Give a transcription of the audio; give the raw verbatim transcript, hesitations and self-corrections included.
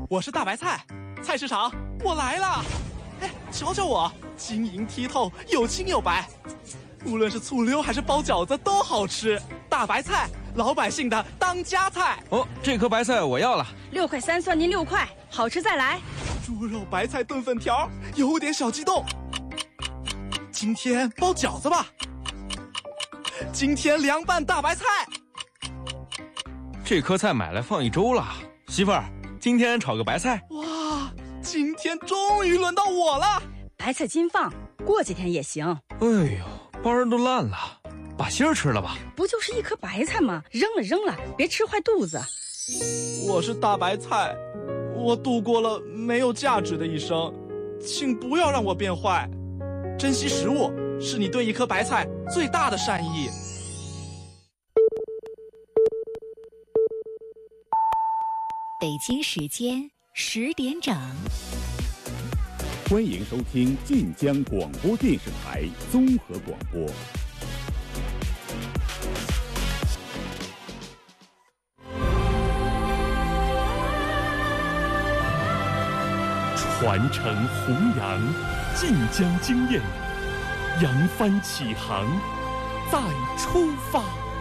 我是大白菜，菜市场我来了。哎，瞧瞧我，晶莹剔透，又青又白，无论是醋溜还是包饺子都好吃。大白菜，老百姓的当家菜。 哦，这颗白菜我要了。 六块三，算您六块，好吃再来。 猪肉白菜炖粉条，有点小激动。今天包饺子吧。今天凉拌大白菜。 这颗菜买来放一周了，媳妇儿，今天炒个白菜。 哇，今天终于轮到我了。 白菜金放，过几天也行。 哎呦，包儿都烂了，把芯儿吃了吧。 不就是一颗白菜吗？扔了扔了，别吃坏肚子。 我是大白菜，我度过了没有价值的一生，请不要让我变坏。珍惜食物是你对一颗白菜最大的善意。 北京时间十点整， 欢迎收听晋江广播电视台综合广播。传承弘扬晋江经验，扬帆起航，再出发。